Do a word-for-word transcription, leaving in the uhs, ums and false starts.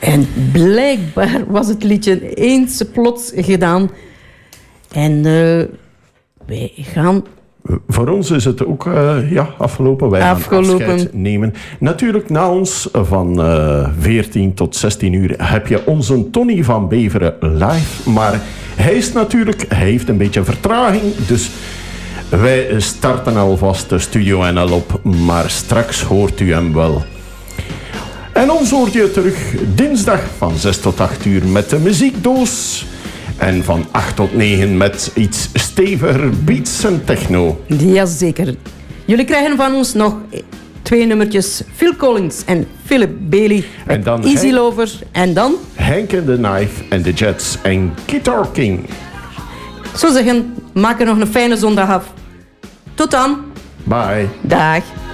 En blijkbaar was het liedje eens plots gedaan. En uh, wij gaan... Voor ons is het ook uh, ja, afgelopen. Wij afgelopen. gaan afscheid nemen. Natuurlijk, na ons van uh, veertien tot zestien uur heb je onze Tony van Beveren live. Maar hij is natuurlijk, hij heeft een beetje vertraging. Dus wij starten alvast de Studio N L op. Maar straks hoort u hem wel. En ons hoort je terug dinsdag van zes tot acht uur met de muziekdoos. En van acht tot negen met iets steviger beats en techno. Jazeker. Jullie krijgen van ons nog twee nummertjes. Phil Collins en Philip Bailey met en dan Easy Henk, Lover. En dan... Hank and the Knife en The Jets en Guitar King. Zo zeggen, maak er nog een fijne zondag af. Tot dan. Bye. Dag.